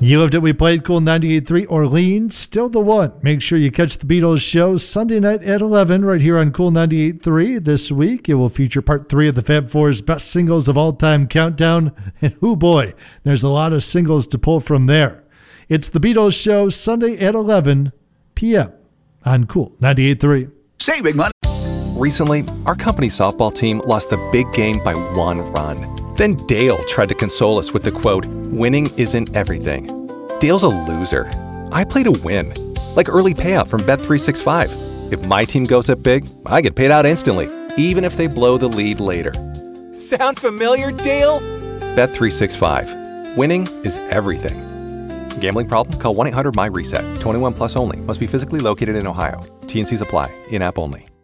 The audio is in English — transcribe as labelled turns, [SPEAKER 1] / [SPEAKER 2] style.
[SPEAKER 1] You loved it. We played Cool 98.3 Orleans, still the one. Make sure you catch the Beatles show Sunday night at 11 right here on Cool 98.3. This week, it will feature part 3 of the Fab Four's best singles of all time countdown. And oh boy, there's a lot of singles to pull from there. It's the Beatles show Sunday at 11 p.m. on Cool 98.3.
[SPEAKER 2] Save big money.
[SPEAKER 3] Recently, our company softball team lost the big game by 1 run. Then Dale tried to console us with the quote, "Winning isn't everything." Dale's a loser. I play to win. Like early payout from Bet365. If my team goes up big, I get paid out instantly, even if they blow the lead later. Sound familiar, Dale? Bet365. Winning is everything. Gambling problem? Call 1-800-MY-RESET. 21 plus only. Must be physically located in Ohio. T&Cs apply. In-app only.